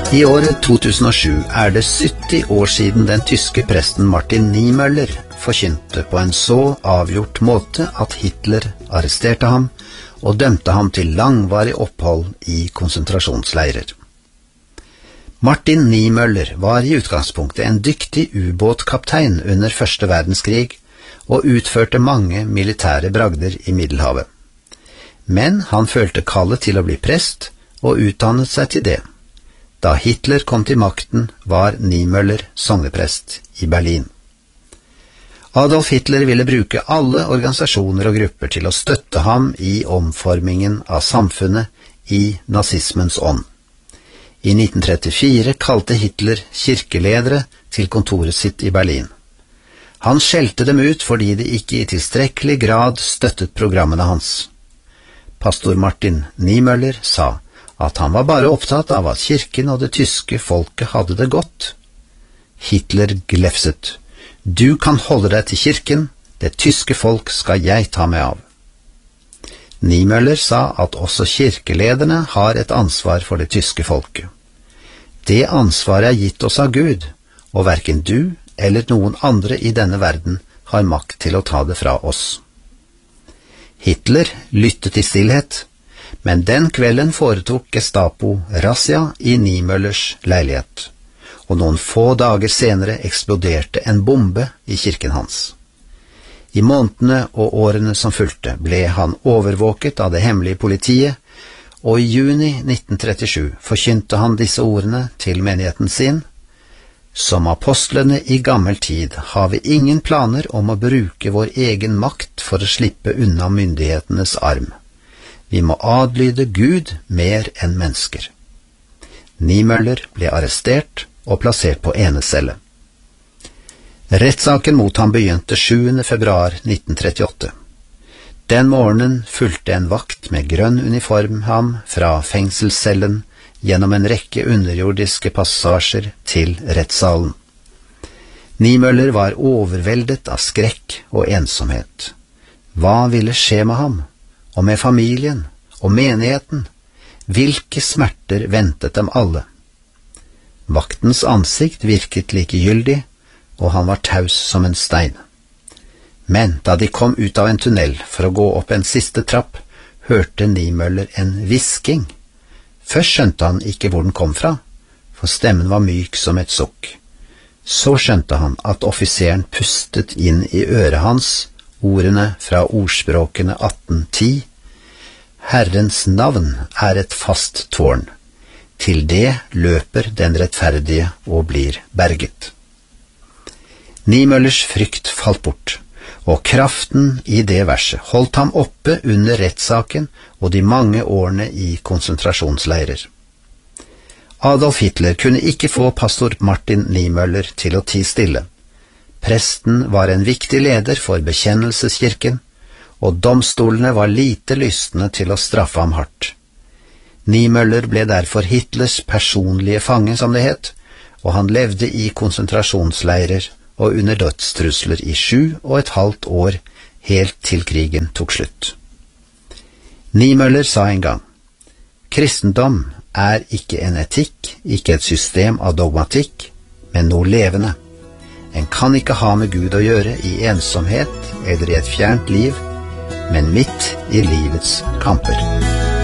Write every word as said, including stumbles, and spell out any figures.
I året to tusen og sju er det sytti år siden den tyske presten Martin Niemöller forkynte på en så avgjort måte at Hitler arresterte ham og dømte ham til langvarig opphold i konsentrasjonsleirer. Martin Niemöller var i utgangspunktet en dyktig ubåtkaptein under første verdenskrig og utførte mange militære bragder i Middelhavet. Men han følte kallet til å bli prest og utdannet seg til det. Da Hitler kom til makten, var Niemöller sogneprest i Berlin. Adolf Hitler ville bruke alle organisasjoner og grupper til å støtte ham i omformingen av samfunnet i nazismens ånd. I nitten trettifire kalte Hitler kirkeledere til kontoret sitt i Berlin. Han skjelte dem ut fordi de ikke i tilstrekkelig grad støttet programmene hans. Pastor Martin Niemöller sa at han var bare opptatt av at kirken og det tyske folket hadde det godt. Hitler glefset. Du kan holde deg til kirken, det tyske folk skal jeg ta meg av. Niemöller sa at også kirkelederne har et ansvar for det tyske folket. Det ansvaret er gitt oss av Gud, og hverken du eller noen andre i denne verden har makt til å ta det fra oss. Hitler lyttet i stillhet, men den kvelden foretok Gestapo razzia i Niemöllers leilighet, og noen få dager senere eksploderte en bombe i kirken hans. I månedene og årene som fulgte ble han overvåket av det hemmelige politiet, og i juni nitten trettisju forkynte han disse ordene til menigheten sin: Som apostlene i gammel tid har vi ingen planer om å bruke vår egen makt for å slippe unna myndighetenes arm. Vi må adlyde Gud mer enn mennesker. Niemöller ble arrestert og plassert på enecelle. Rettssaken mot ham begynte sjuende februar nitten trettiåtte. Den morgenen fulgte en vakt med grønn uniform ham fra fengselscellen gjennom en rekke underjordiske passasjer til rettssalen. Niemöller var overveldet av skrekk og ensomhet. Hva ville skje med ham? Og med familien og menigheten? Hvilke smerter ventet dem alle? Vaktens ansikt virket likegyldig, og han var taus som en stein. Men da de kom ut av en tunnel for å gå opp en siste trapp, hørte Niemöller en hvisking. Først skjønte han ikke hvor den kom fra, for stemmen var myk som et sukk. Så skjønte han at offiseren pustet inn i øret hans ordene fra ordspråkene atten ti. Herrens navn er et fast tårn. Til det løper den rettferdige og blir berget. Niemöllers frykt falt bort, og kraften i det verset holdt ham oppe under rettssaken og de mange årene i konsentrasjonsleirer. Adolf Hitler kunne ikke få pastor Martin Niemöller til å tie stille. Presten var en viktig leder for bekjennelseskirken, og domstolene var lite lystne til å straffe ham hardt. Niemöller ble derfor Hitlers personlige fange, som det het, og han levde i konsentrasjonsleirer og under dødstrusler i sju og et halvt år, helt til krigen tok slutt. Niemöller sa en gang: Kristendom er ikke en etikk, ikke et system av dogmatikk, men noe levende. En kan ikke ha med Gud å gjøre i ensomhet eller i et fjernt liv, men midt i livets kamper.